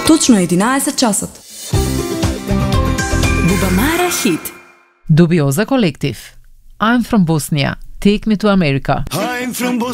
Точно 11 часот. Бубамара хит. Dubioza Collective. I'm from Bosnia. Take me to America. I'm from Bosnia.